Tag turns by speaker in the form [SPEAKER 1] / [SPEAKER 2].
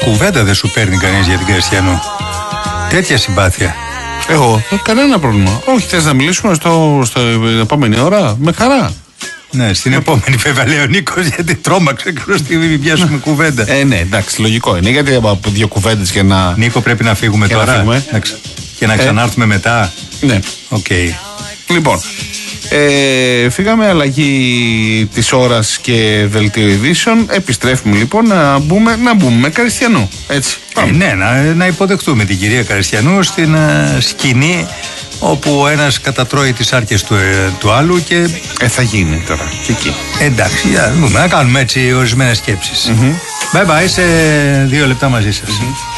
[SPEAKER 1] Κουβέντα δεν σου παίρνει κανείς για την Κριστιανού. Τέτοια συμπάθεια.
[SPEAKER 2] Εγώ, κανένα πρόβλημα. Όχι, θες να μιλήσουμε στο επόμενη ώρα, με χαρά.
[SPEAKER 1] Ναι, στην επόμενη βέβαια λέει ο Νίκος, γιατί τρόμαξε και προς τη πιάσουμε κουβέντα.
[SPEAKER 2] Ναι, εντάξει, λογικό είναι. Γιατί από δύο κουβέντες και να.
[SPEAKER 1] Νίκο, πρέπει να φύγουμε τώρα. Και να ξανάρθουμε μετά.
[SPEAKER 2] Ναι.
[SPEAKER 1] Οκ.
[SPEAKER 2] Λοιπόν, φύγαμε, αλλαγή της ώρας και δελτίο ειδήσεων. Επιστρέφουμε λοιπόν να μπούμε με Κριστιανού. Έτσι.
[SPEAKER 1] Ναι, να υποδεχτούμε την κυρία Κριστιανού στην σκηνή όπου ο ένας κατατρώει τις άρκες του άλλου και.
[SPEAKER 2] Θα γίνει τώρα και εκεί.
[SPEAKER 1] Εντάξει, να κάνουμε έτσι ορισμένες σκέψεις. Bye bye, σε 2 λεπτά μαζί σας.